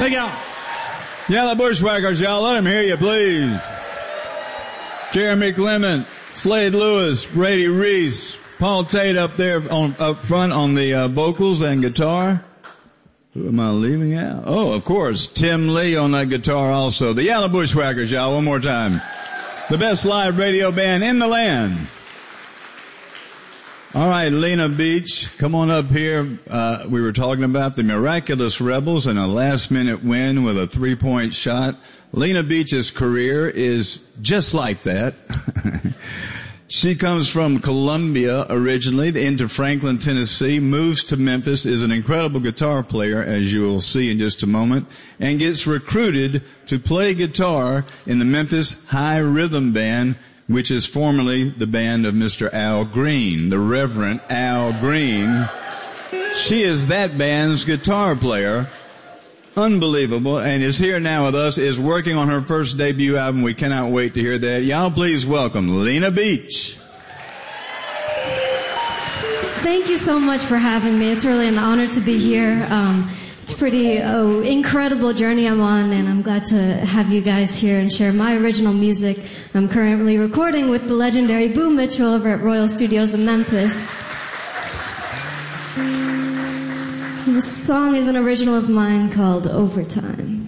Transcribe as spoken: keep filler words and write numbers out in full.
Take it out. Yellow Bushwhackers, y'all. Let them hear you, please. Jeremy Clement, Slade Lewis, Brady Reese, Paul Tate up there on, up front on the uh, vocals and guitar. Who am I leaving out? Oh, of course, Tim Lee on that guitar also. The Yellow Bushwhackers, y'all, one more time. The best live radio band in the land. All right, Lena Beach, come on up here. Uh, we were talking about the Miraculous Rebels and a last-minute win with a three-point shot. Lena Beach's career is just like that. She comes from Columbia originally into Franklin, Tennessee, moves to Memphis, is an incredible guitar player, as you will see in just a moment, and gets recruited to play guitar in the Memphis High Rhythm Band, which is formerly the band of Mister Al Green, the Reverend Al Green. She is that band's guitar player. Unbelievable. And is here now with us, is working on her first debut album. We cannot wait to hear that. Y'all please welcome Lena Beach. Thank you so much for having me. It's really an honor to be here. Um, it's a pretty oh, incredible journey I'm on, and I'm glad to have you guys here and share my original music. I'm currently recording with the legendary Boo Mitchell over at Royal Studios in Memphis. This song is an original of mine called Overtime.